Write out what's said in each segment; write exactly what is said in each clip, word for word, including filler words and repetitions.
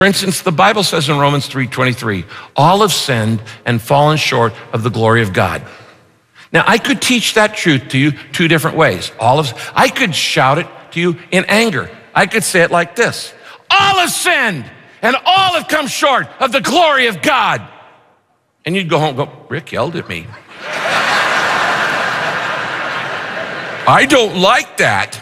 For instance, the Bible says in Romans three twenty-three, all have sinned and fallen short of the glory of God. Now, I could teach that truth to you two different ways. All of, I could shout it to you in anger. I could say it like this: all have sinned and all have come short of the glory of God. And you'd go home and go, Rick yelled at me. I don't like that.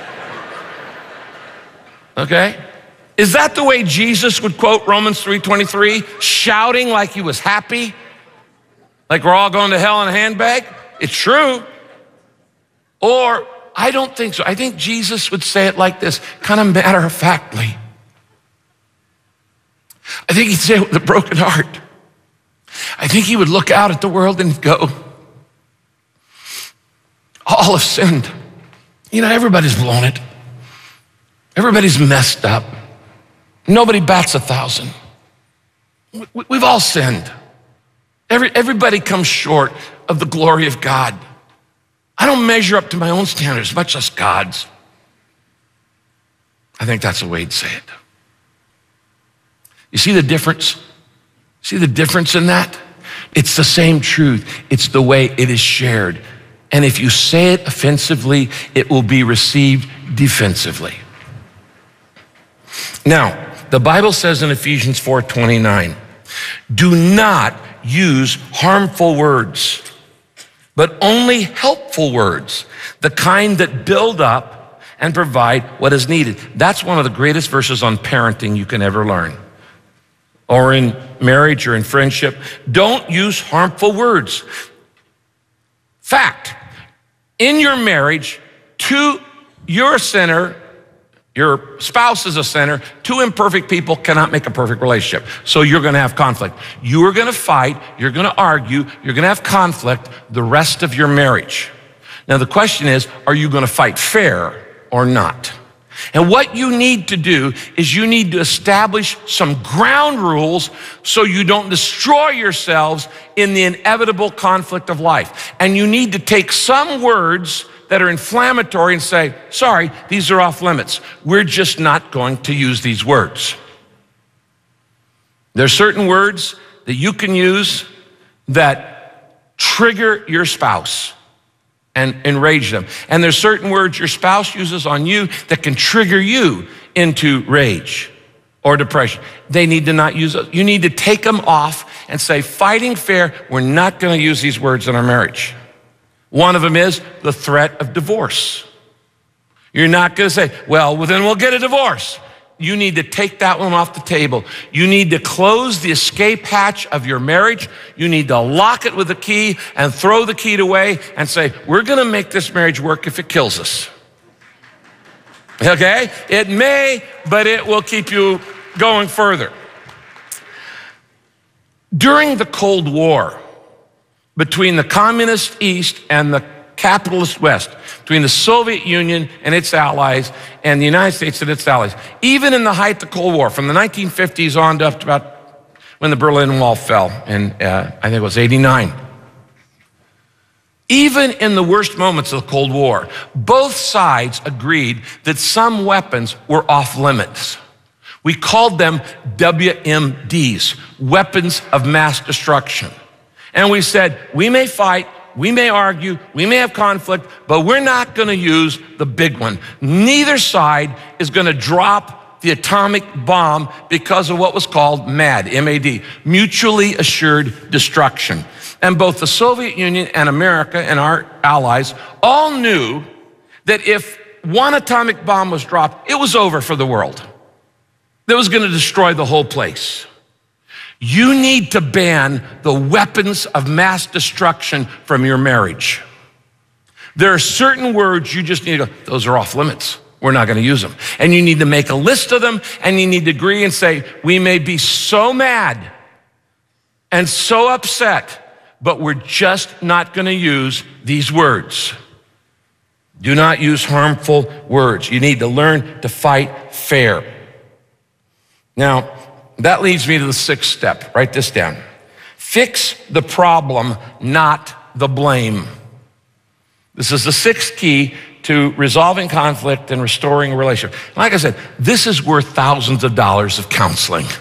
Okay? Is that the way Jesus would quote Romans three twenty-three, shouting like he was happy? Like we're all going to hell in a handbag? It's true. Or, I don't think so. I think Jesus would say it like this, kind of matter-of-factly. I think he'd say it with a broken heart. I think he would look out at the world and go, all have sinned. You know, everybody's blown it. Everybody's messed up. Nobody bats a thousand. We've all sinned. Every, everybody comes short of the glory of God. I don't measure up to my own standards, much less God's. I think that's the way he'd say it. You see the difference? See the difference in that? It's the same truth. It's the way it is shared. And if you say it offensively, it will be received defensively. Now, the Bible says in Ephesians four twenty-nine, do not use harmful words, but only helpful words, the kind that build up and provide what is needed. That's one of the greatest verses on parenting you can ever learn, or in marriage or in friendship. Don't use harmful words. Fact, in your marriage, two, you're a sinner, your spouse is a sinner. Two imperfect people cannot make a perfect relationship. So you're gonna have conflict. You are gonna fight, you're gonna argue, you're gonna have conflict the rest of your marriage. Now the question is, are you gonna fight fair or not? And what you need to do is you need to establish some ground rules so you don't destroy yourselves in the inevitable conflict of life. And you need to take some words that are inflammatory and say, sorry, these are off limits. We're just not going to use these words. There are certain words that you can use that trigger your spouse and enrage them. And there's certain words your spouse uses on you that can trigger you into rage or depression. They need to not use those. You need to take them off and say, fighting fair, we're not gonna use these words in our marriage. One of them is the threat of divorce. You're not gonna say, well, well, then we'll get a divorce. You need to take that one off the table. You need to close the escape hatch of your marriage. You need to lock it with a key and throw the key away and say, we're gonna make this marriage work if it kills us. Okay? It may, but it will keep you going further. During the Cold War, between the communist East and the capitalist West, between the Soviet Union and its allies and the United States and its allies, even in the height of the Cold War, from the nineteen fifties on to up to about when the Berlin Wall fell in, uh, I think it was eighty-nine. Even in the worst moments of the Cold War, both sides agreed that some weapons were off limits. We called them W M Ds, weapons of mass destruction. And we said, we may fight, we may argue, we may have conflict, but we're not gonna use the big one. Neither side is gonna drop the atomic bomb because of what was called MAD, M A D, mutually assured destruction. And both the Soviet Union and America and our allies all knew that if one atomic bomb was dropped, it was over for the world. That was gonna destroy the whole place. You need to ban the weapons of mass destruction from your marriage. There are certain words you just need to go, those are off limits. We're not gonna use them. And you need to make a list of them and you need to agree and say, we may be so mad and so upset, but we're just not gonna use these words. Do not use harmful words. You need to learn to fight fair. Now, that leads me to the sixth step. Write this down. Fix the problem, not the blame. This is the sixth key to resolving conflict and restoring a relationship. Like I said, this is worth thousands of dollars of counseling.